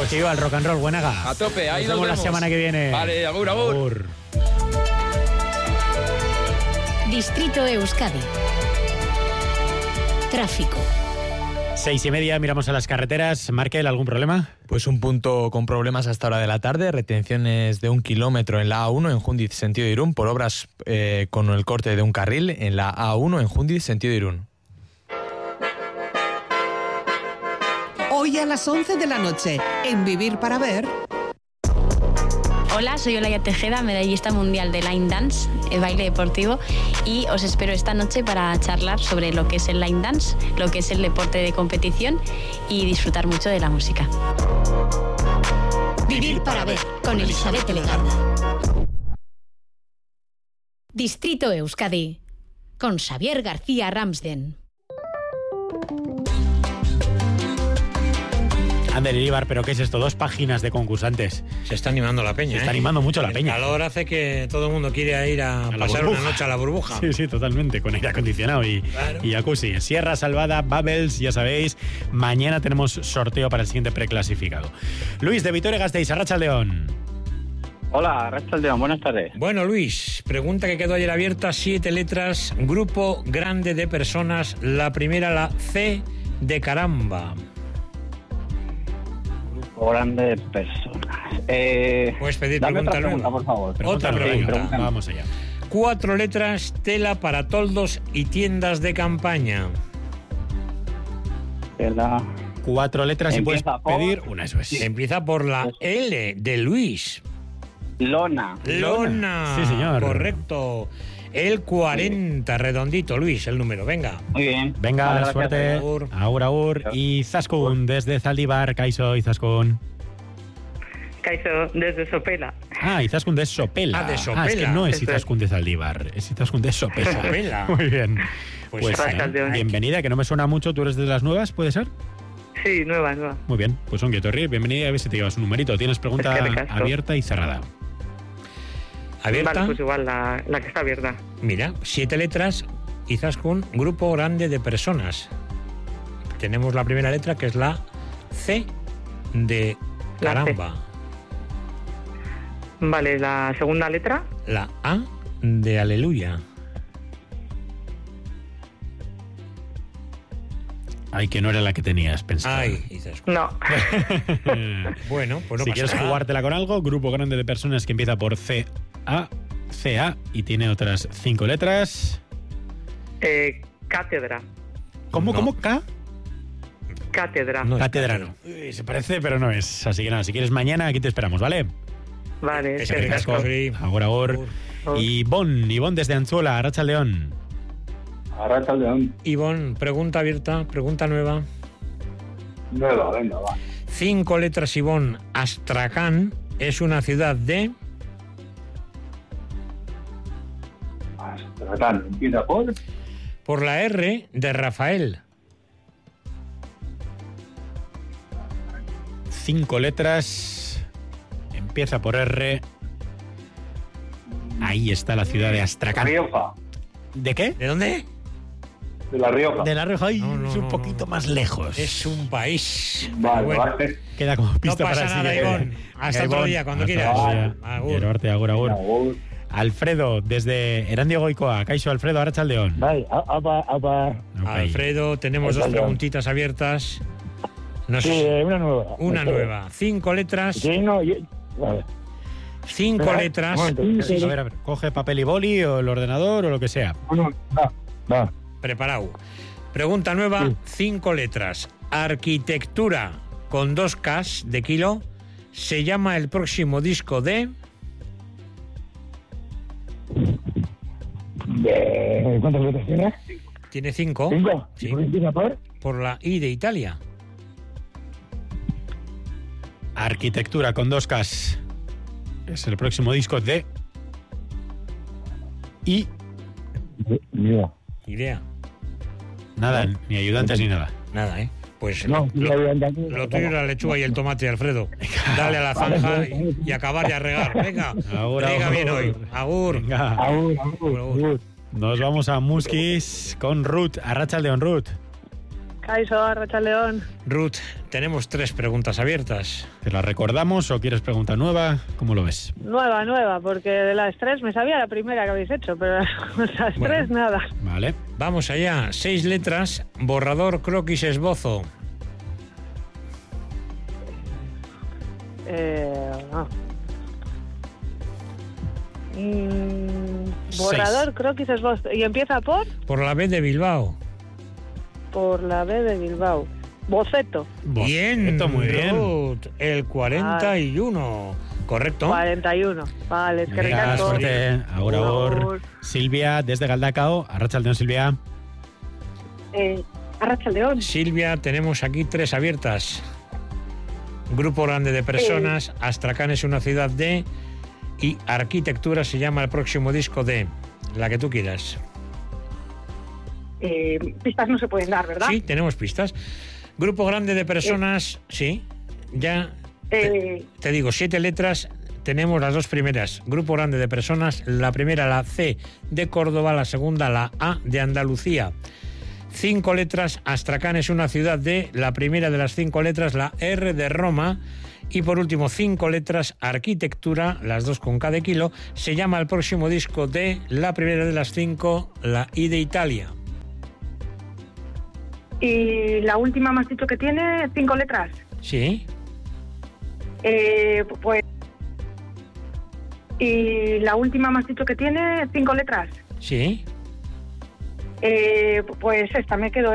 Pues que viva el rock and roll, Buenaga. A tope, ahí nos vemos la semana que viene. Vale, agur, agur. Agur. Distrito Euskadi. Tráfico. 6:30, miramos a las carreteras. Markel, ¿algún problema? Pues un punto con problemas a esta hora de la tarde, retenciones de 1 kilómetro en la A1 en Jundiz, sentido Irún, por obras con el corte de un carril en la A1 en Jundiz, sentido Irún. Hoy a las 11 de la noche, en Vivir para Ver. Hola, soy Olaya Tejeda, medallista mundial de Line Dance, el baile deportivo, y os espero esta noche para charlar sobre lo que es el Line Dance, lo que es el deporte de competición y disfrutar mucho de la música. Vivir para Ver, con Elizabeth Legarda. Distrito Euskadi, con Xavier García Ramsden. Ander Iríbar, ¿pero qué es esto? 2 páginas de concursantes. Se está animando la peña. Se está animando mucho la peña. El calor hace que todo el mundo quiere ir a pasar una noche a la burbuja. Sí, totalmente, con aire acondicionado y jacuzzi. Sierra Salvada, Bubbles, ya sabéis. Mañana tenemos sorteo para el siguiente preclasificado. Luis, de Vitoria-Gasteiz, Arratsaldeon. Hola, Arratsaldeon, buenas tardes. Bueno, Luis, pregunta que quedó ayer abierta, 7 letras, grupo grande de personas. La primera, la C de caramba. Grande de personas. Puedes pedir pregunta pregunta, por favor. Otra pregunta. Vamos allá. 4 letras, tela para toldos y tiendas de campaña. Tela. 4 letras y puedes pedir una, eso es. Sí. Empieza por la L de Luis. Lona. Sí, señor. Correcto. El 40, redondito, Luis, el número. Venga. Muy bien. Venga, vale, suerte. Agur. Y Zaskun, desde Zaldívar. Kaixo, Izaskun. Kaixo, desde Sopela. Izaskun de Sopela. De Sopela. Es que no es Izaskun de Zaldívar, es Izaskun de Sopela. Muy bien. Pues bienvenida, que no me suena mucho. ¿Tú eres de las nuevas, puede ser? Sí, nueva. Muy bien, pues Ongi Etorri, bienvenida, a ver si te llevas un numerito. Tienes pregunta abierta y cerrada. ¿Abierta? Vale, pues igual la que está abierta. Mira, 7 letras, Izaskun, grupo grande de personas. Tenemos la primera letra, que es la C de caramba. Vale, la segunda letra. La A de aleluya. Ay, que no era la que tenías pensado. Ay, Izaskun. No. Bueno, pues no si pasa quieres nada. jugártela con algo, grupo grande de personas que empieza por CA y tiene otras 5 letras. Cátedra. ¿Cómo? ¿K? Cátedra. No, Cátedra no. Uy, se parece, pero no es. Así que nada, si quieres mañana, aquí te esperamos, ¿vale? Vale, Que se venga, Agur. Y Ivonne desde Anzuola, Arratsaldeon. Arratsaldeon. Ivonne, pregunta abierta, pregunta nueva. Nueva, venga, va. 5 letras, Ivonne. Astracán es una ciudad de... Astracán, empieza por... Por la R de Rafael. 5 letras. Empieza por R. Ahí está la ciudad de Astracán. Rioja. ¿De qué? ¿De dónde? De La Rioja. De La Rioja. Ay, No, es un poquito más lejos. Es un país. Vale, Bueno, vale. Queda como pista no pasa para el nada, siguiente. Ivonne. Hasta Venga, otro día, cuando hasta quieras. otro día. Agur. Quiero verte, agur. Agur. Alfredo, desde Erandio Goicoa. Kaixo, Alfredo, Arratsaldeon. Vale, apa. Alfredo, tenemos 2 preguntitas abiertas. No sé Sí, si- una nueva. Una nueva. 5 letras. Sí, no, vale. 5 Espera, letras. un momento. A ver, coge papel y boli o el ordenador o lo que sea. Va. Preparado. Pregunta nueva, 5 letras. Arquitectura con 2 Ks de kilo. Se llama el próximo disco de... ¿Cuántas letras tiene? Tiene 5. 5. Sí. ¿Por qué empieza por? Por la I de Italia. Arquitectura con 2 Ks. Es el próximo disco de... Y... Idea. Nada, ni ayudantes ni nada. Nada, ¿eh? Pues No, lo tuyo es la lechuga y el tomate, Alfredo. Dale a la zanja y acabar y a regar. Venga, Agur, venga agur. bien hoy. Agur. Venga. Agur. Nos vamos a Muskis con Ruth. Arratsaldeon, Ruth. Caiso, Arratsaldeon. Ruth, tenemos 3 preguntas abiertas. ¿Te las recordamos o quieres pregunta nueva? ¿Cómo lo ves? Nueva, porque de las 3 me sabía la primera que habéis hecho, pero las 3 nada. Vale. Vamos allá. 6 letras, borrador, croquis, esbozo. No. Borrador, croquis, esbozo. ¿Y empieza por? Por la B de Bilbao. Por la B de Bilbao. Boceto. Bien, muy bien. Ruth, el 41. ¿Correcto? 41. Vale, es que Venga, ricasco. suerte. Agur. Silvia, desde Galdacao. Arratsaldeon, Silvia. Arratsaldeon. Silvia, tenemos aquí 3 abiertas. Grupo grande de personas, Astracán es una ciudad de, y Arquitectura se llama el próximo disco de, la que tú quieras. Pistas no se pueden dar, ¿verdad? Sí, tenemos pistas. Grupo grande de personas, sí. Ya te digo, 7 letras, tenemos las 2 primeras. Grupo grande de personas, la primera la C de Córdoba, la segunda la A de Andalucía. 5 letras, Astracán es una ciudad de, la primera de las 5 letras, la R de Roma. Y por último, 5 letras, Arquitectura, las 2 con K de kilo, se llama el próximo disco de, la primera de las 5, la I de Italia. Y la última me has dicho que tiene 5 letras. Sí. Pues. Y la última me has dicho que tiene 5 letras. Sí. Pues esta me quedo.